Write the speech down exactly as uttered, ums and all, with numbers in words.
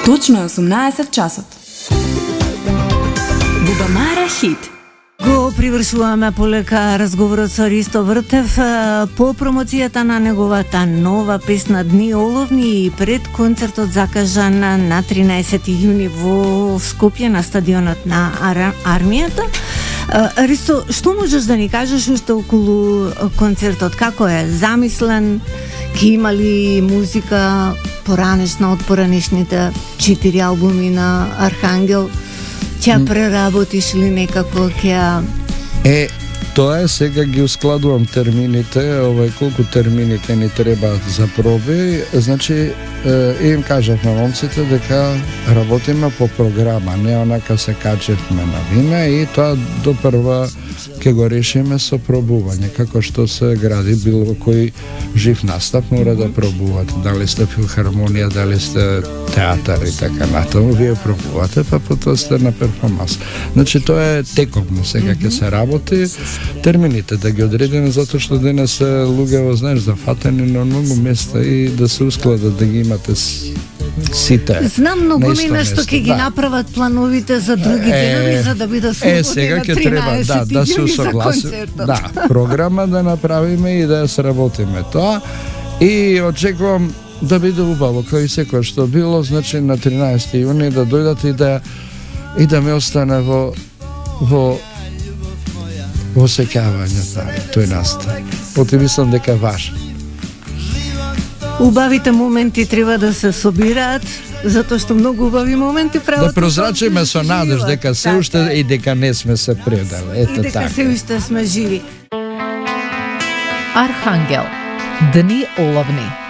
Точно е осумнаесет часот. Бубамара хит. Го привршуваме полека разговорот со Ристо Вртев по промоцијата на неговата нова песна Дни оловни и пред концертот закажан на тринаесети јуни во Скопје на стадионот на Ар... армијата. Ристо, што можеш да ни кажеш уште околу концертот? Како е замислен? Ке има ли музика поранешна од поранешните четири албуми на Архангел? Ќе преработиш ли некако ќе... Е, тоа е, сега ги ускладувам термините, овај колку термините ни треба за проби, значи е, им кажавме момците дека работиме по програма, не онака се качевме на вина и тоа до прва ќе го решиме со пробување, како што се гради било кој жив настап мора да пробувате, дали сте филхармонија, дали сте театар и така натаму, вие пробувате, па потоа сте на перформанс. Значи тоа е тековно, сега ќе се работи, термините да ги одредиме, затоа што денес се луѓево, знаеш, зафатени на многу места и да се ускладат, да ги имате сите. Знам многумина што ќе ги да. направат плановите за други денови, е, за да биде слободни е, сега на ќе треба да, да се усогласи, да, програма да направиме и да ја сработиме тоа и очекувам да биде убаво, кај секој што било, значи на тринаесети јуни да дојдат и да и да ме остане во во во сеќавање тој настан. Поти мислам дека е важно. Убавите моменти треба да се собираат, затоа што многу убави моменти прават. Да прозрачиме со надеж дека се уште и дека не сме се предали. Ето и дека така. се уште сме живи. Архангел. Дни оловни.